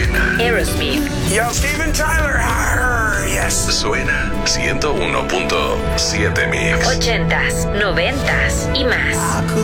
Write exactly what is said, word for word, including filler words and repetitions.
suena. Aerosmith. Yo, Steven Tyler. Arr, yes. Suena ciento uno punto siete Mix. Ochentas, noventas y más.